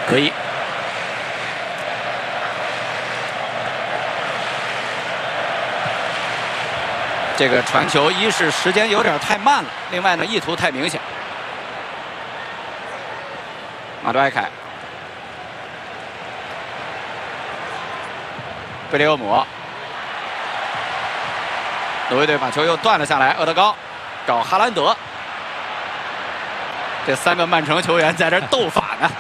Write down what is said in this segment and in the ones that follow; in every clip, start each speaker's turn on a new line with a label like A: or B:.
A: 可以。这个传球，一是时间有点太慢了，另外呢意图太明显。马杜埃凯，贝雷厄姆，挪威队把球又断了下来，厄德高找哈兰德，这3个曼城球员在这斗法呢。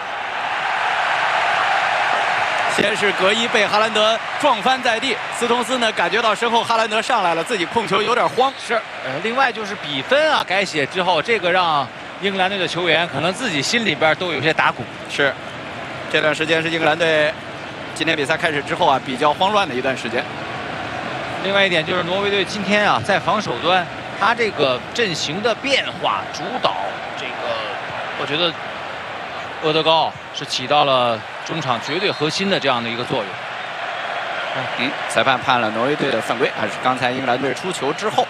A: 先是格伊被哈兰德撞翻在地，斯通斯呢感觉到身后哈兰德上来了，自己控球有点慌。
B: 是，另外就是比分啊改写之后，这个让英格兰队的球员可能自己心里边都有些打鼓。
A: 是，这段时间是英格兰队今天比赛开始之后啊比较慌乱的一段时间。
B: 另外一点就是挪威队今天啊在防守端，他这个阵型的变化主导，这个我觉得厄德高是起到了中场绝对核心的这样的一个作用。
A: 裁判判了挪威队的犯规，还是刚才英格兰队出球之后，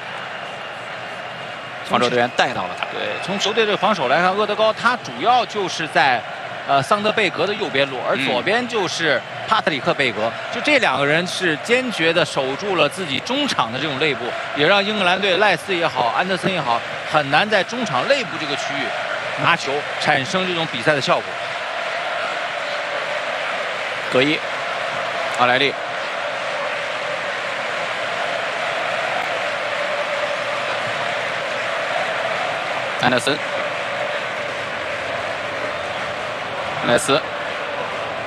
A: 防守队员带到了他。
B: 对，从球队的防守来看，厄德高他主要就是在桑德贝格的右边路，而左边就是帕特里克贝格，就这2个人是坚决的守住了自己中场的这种肋部，也让英格兰队赖斯也好，安德森也好，很难在中场肋部这个区域拿球，产生这种比赛的效果。
A: 格伊，奥莱利，安德森，莱斯。